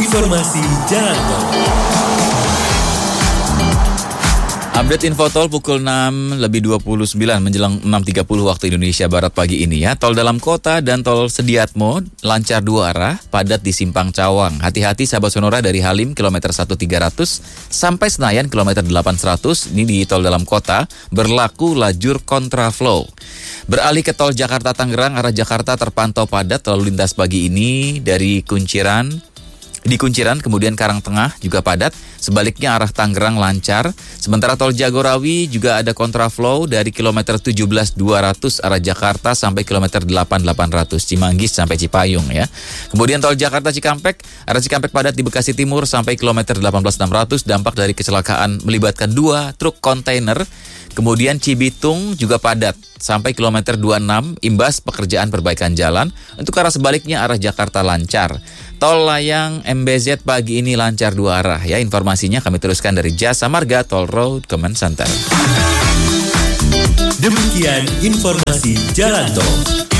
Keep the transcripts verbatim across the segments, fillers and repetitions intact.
Informasi Jalan Tol. Update info tol pukul enam lebih dua puluh sembilan menjelang enam tiga puluh waktu Indonesia Barat pagi ini ya. Tol dalam kota dan tol Sediatmo lancar dua arah, padat di Simpang Cawang. Hati-hati sahabat Sonora dari Halim kilometer satu tiga ratus sampai Senayan kilometer delapan seratus. Ini di tol dalam kota berlaku lajur kontraflow. Beralih ke tol Jakarta Tangerang, arah Jakarta terpantau padat lalu lintas pagi ini dari Kunciran Di Kunciran, kemudian Karangtengah juga padat. Sebaliknya arah Tangerang lancar. Sementara tol Jagorawi juga ada kontraflow dari kilometer tujuh belas dua ratus arah Jakarta sampai kilometer delapan delapan ratus Cimanggis sampai Cipayung ya. Kemudian tol Jakarta Cikampek, arah Cikampek padat di Bekasi Timur sampai kilometer delapan belas enam ratus, dampak dari kecelakaan melibatkan dua truk kontainer. Kemudian Cibitung juga padat sampai kilometer dua puluh enam imbas pekerjaan perbaikan jalan. Untuk arah sebaliknya arah Jakarta lancar. Tol Layang M B Z pagi ini lancar dua arah ya. Informasinya kami teruskan dari Jasa Marga Toll Road Command Center. Demikian informasi Jalan Tol.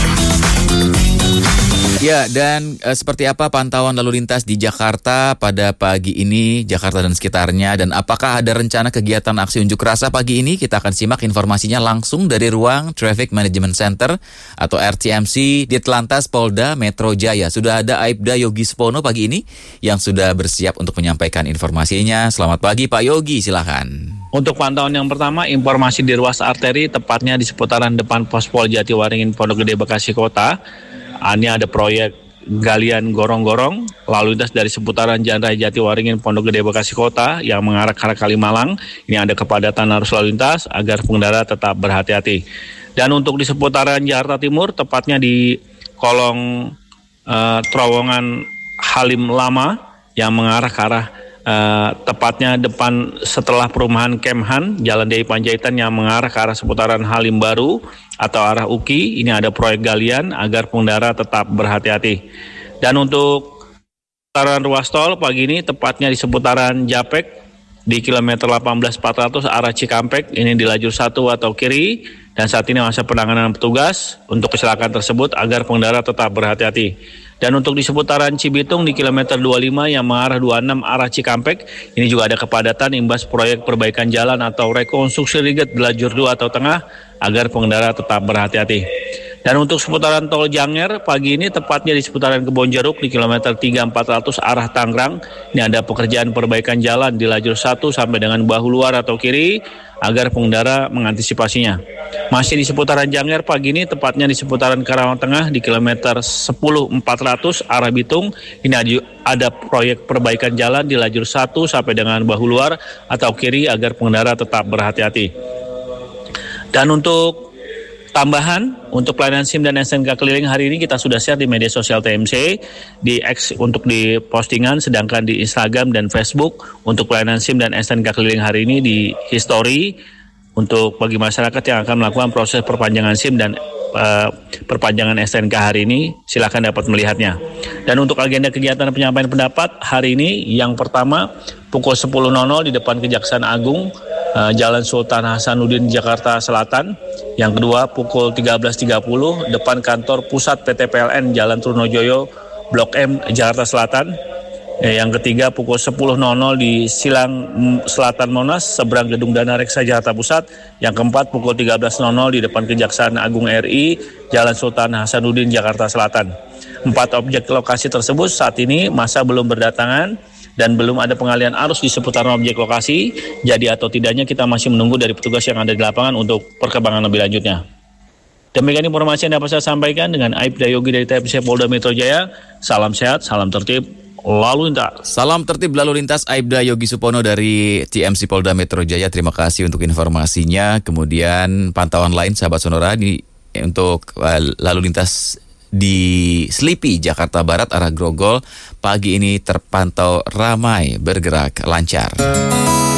Ya, dan e, seperti apa pantauan lalu lintas di Jakarta pada pagi ini, Jakarta dan sekitarnya, dan apakah ada rencana kegiatan aksi unjuk rasa pagi ini? Kita akan simak informasinya langsung dari ruang Traffic Management Center atau R T M C di Telantas Polda Metro Jaya. Sudah ada Aibda Yogi Supono pagi ini yang sudah bersiap untuk menyampaikan informasinya. Selamat pagi Pak Yogi, silakan. Untuk pantauan yang pertama, informasi di ruas arteri, tepatnya di seputaran depan Pospol Jatiwaringin Pondok Gede Bekasi Kota. Ini ada proyek galian gorong-gorong lalu lintas dari seputaran Jalan Raya Jatiwaringin Pondok Gede Bekasi Kota yang mengarah ke arah Kalimalang. Ini ada kepadatan arus lalu lintas agar pengendara tetap berhati-hati. Dan untuk di seputaran Jakarta Timur, tepatnya di kolong uh, terowongan Halim Lama yang mengarah ke arah Uh, tepatnya depan setelah perumahan Kemhan, Jalan Dei Panjaitan yang mengarah ke arah seputaran Halim Baru atau arah U K I. Ini ada proyek galian agar pengendara tetap berhati-hati. Dan untuk seputaran ruas tol pagi ini, tepatnya di seputaran Japek di kilometer delapan belas empat ratus arah Cikampek, ini di lajur satu atau kiri, dan saat ini masa penanganan petugas untuk kecelakaan tersebut agar pengendara tetap berhati-hati. Dan untuk di seputaran Cibitung di kilometer dua puluh lima yang mengarah dua puluh enam arah Cikampek, ini juga ada kepadatan imbas proyek perbaikan jalan atau rekonstruksi riget di lajur dua atau tengah agar pengendara tetap berhati-hati. Dan untuk seputaran tol Janger pagi ini, tepatnya di seputaran Kebonjeruk di kilometer tiga empat ratus arah Tangerang, ini ada pekerjaan perbaikan jalan di lajur satu sampai dengan bahu luar atau kiri agar pengendara mengantisipasinya. Masih di seputaran Janger pagi ini, tepatnya di seputaran Karawang Tengah di kilometer sepuluh empat ratus arah Bitung, ini ada proyek perbaikan jalan di lajur satu sampai dengan bahu luar atau kiri agar pengendara tetap berhati-hati. Dan untuk tambahan, untuk pelayanan SIM dan S N K keliling hari ini kita sudah share di media sosial T M C, di X untuk di postingan, sedangkan di Instagram dan Facebook untuk pelayanan SIM dan S N K keliling hari ini di history untuk bagi masyarakat yang akan melakukan proses perpanjangan SIM dan uh, perpanjangan S N K hari ini, silakan dapat melihatnya. Dan untuk agenda kegiatan penyampaian pendapat hari ini, yang pertama pukul sepuluh di depan Kejaksaan Agung, uh, Jalan Sultan Hasanuddin Jakarta Selatan. Yang kedua pukul tiga belas tiga puluh depan kantor pusat P T P L N Jalan Trunojoyo Blok M Jakarta Selatan. Yang ketiga pukul sepuluh di Silang Selatan Monas seberang Gedung Dana Reksa Jakarta Pusat. Yang keempat pukul tiga belas di depan Kejaksaan Agung R I Jalan Sultan Hasanuddin Jakarta Selatan. Empat objek lokasi tersebut saat ini masa belum berdatangan dan belum ada pengalian arus di seputaran objek lokasi. Jadi atau tidaknya kita masih menunggu dari petugas yang ada di lapangan untuk perkembangan lebih lanjutnya. Demikian informasi yang dapat saya sampaikan dengan Aibda Yogi dari T M C Polda Metro Jaya. Salam sehat, salam tertib, lalu lintas. Salam tertib lalu lintas Aibda Yogi Supono dari T M C Polda Metro Jaya. Terima kasih untuk informasinya. Kemudian pantauan lain sahabat Sonora di untuk uh, lalu lintas di Slipi, Jakarta Barat arah Grogol pagi ini terpantau ramai bergerak lancar.